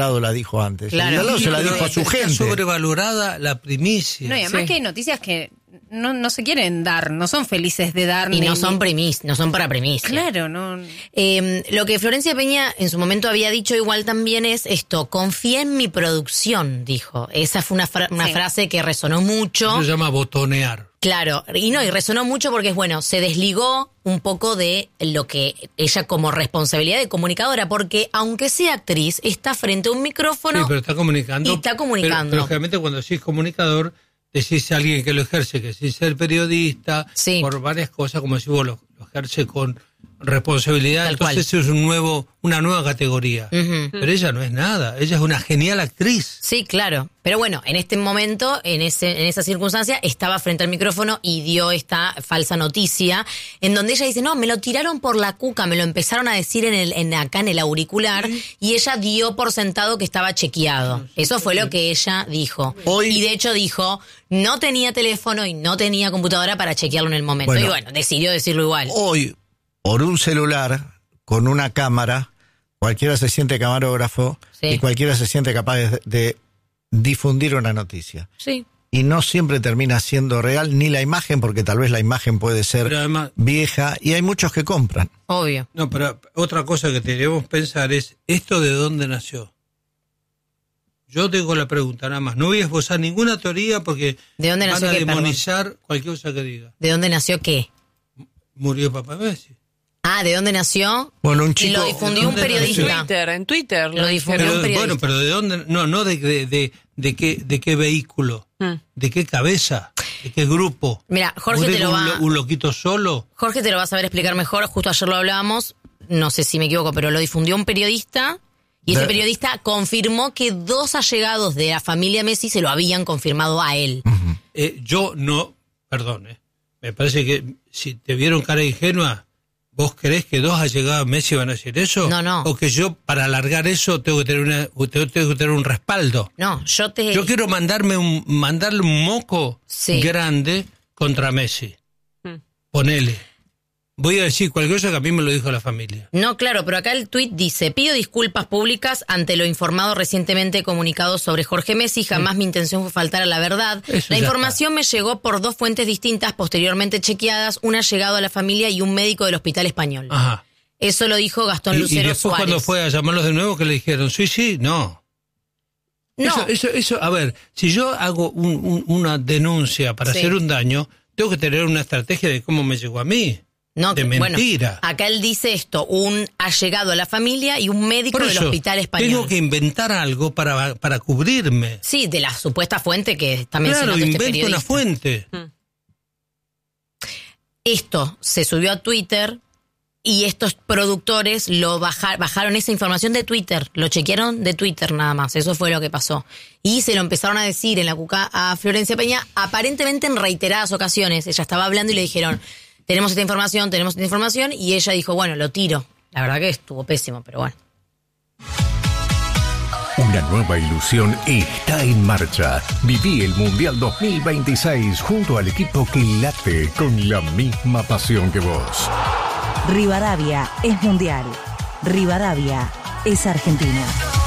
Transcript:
la dijo antes. Claro. El de al lado se la dijo a su Está gente. sobrevalorada la primicia. No, y además que hay noticias que no se quieren dar, no son felices de dar. Y no son para primicia. Claro, no. Lo que Florencia Peña en su momento había dicho igual también es esto: confía en mi producción, dijo. Esa fue una frase que resonó mucho. Eso se llama botonear. Claro, y resonó mucho porque se desligó un poco de lo que ella como responsabilidad de comunicadora, porque aunque sea actriz, está frente a un micrófono. Sí, pero está comunicando. Y está comunicando. Pero generalmente cuando decís comunicador, decís a alguien que lo ejerce, que sin ser periodista, por varias cosas, como decís vos, lo ejerce con responsabilidad. Tal Entonces es una nueva categoría. Pero ella no es nada, ella es una genial actriz. Sí, claro. Pero bueno, en este momento, en esa circunstancia, estaba frente al micrófono y dio esta falsa noticia, en donde ella dice, no, me lo tiraron por la cuca, me lo empezaron a decir acá en el auricular, y ella dio por sentado que estaba chequeado. Eso fue lo que ella dijo. Y de hecho dijo, no tenía teléfono y no tenía computadora para chequearlo en el momento. Y bueno, decidió decirlo igual. Hoy, por un celular, con una cámara, cualquiera se siente camarógrafo y cualquiera se siente capaz de difundir una noticia. Sí. Y no siempre termina siendo real, ni la imagen, porque tal vez la imagen puede ser además, vieja, y hay muchos que compran. Obvio. No, pero otra cosa que debemos pensar es, ¿esto de dónde nació? Yo tengo la pregunta nada más. No voy a esbozar ninguna teoría porque ¿de dónde nació van a demonizar cualquier cosa que diga. ¿De dónde nació qué? Murió papá Messi. Ah, ¿de dónde nació? Bueno, un chico. Y lo difundió un periodista. En Twitter. Lo difundió un periodista. Bueno, pero ¿de dónde? No de qué vehículo, de qué cabeza, de qué grupo. Mira, Jorge te lo va. Un loquito solo. Jorge te lo va a saber explicar mejor. Justo ayer lo hablábamos. No sé si me equivoco, pero lo difundió un periodista. Y ese periodista confirmó que 2 allegados de la familia Messi se lo habían confirmado a él. Yo no, perdón, me parece que si te vieron cara ingenua, ¿vos creés que 2 allegados a Messi van a decir eso? No. O que yo, para alargar eso, tengo que tener un respaldo. No, yo quiero mandarle un moco grande contra Messi. Ponele. Voy a decir cualquier cosa que a mí me lo dijo la familia. No, claro, pero acá el tuit dice: pido disculpas públicas ante lo informado recientemente comunicado sobre Jorge Messi. Jamás mi intención fue faltar a la verdad. La información me llegó por 2 fuentes distintas, posteriormente chequeadas, un allegado a la familia y un médico del Hospital Español. Ajá. Eso lo dijo Gastón Lucero y después Suárez. Cuando fue a llamarlos de nuevo, que le dijeron, sí, no. Eso, a ver, si yo hago una denuncia para hacer un daño, tengo que tener una estrategia de cómo me llegó a mí. No, de mentira. Bueno, acá él dice esto: un allegado a la familia y un médico del Hospital Español. Tengo que inventar algo para cubrirme. Sí, de la supuesta fuente que está mencionando este periodista. Claro, invento una fuente. Esto se subió a Twitter y estos productores lo bajaron esa información de Twitter, lo chequearon de Twitter nada más. Eso fue lo que pasó. Y se lo empezaron a decir en la cuca a Florencia Peña, aparentemente en reiteradas ocasiones. Ella estaba hablando y le dijeron: tenemos esta información, y ella dijo, bueno, lo tiro. La verdad que estuvo pésimo, pero bueno. Una nueva ilusión está en marcha. Viví el Mundial 2026 junto al equipo que late con la misma pasión que vos. Rivadavia es mundial. Rivadavia es Argentina.